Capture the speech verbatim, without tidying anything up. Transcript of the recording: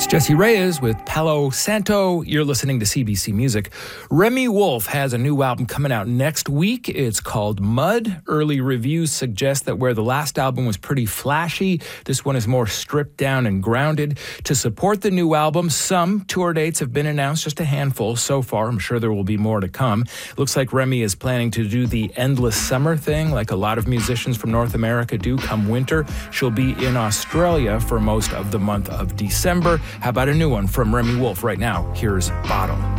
Jesse Reyes with Palo Santo. You're listening to C B C Music. Remi Wolf has a new album coming out next week. It's called Mud. Early reviews suggest that where the last album was pretty flashy, this one is more stripped down and grounded. To support the new album, some tour dates have been announced, just a handful so far. I'm sure there will be more to come. Looks like Remi is planning to do the endless summer thing, like a lot of musicians from North America do come winter. She'll be in Australia for most of the month of December. How about a new one from Remi Wolf right now? Here's Bottle.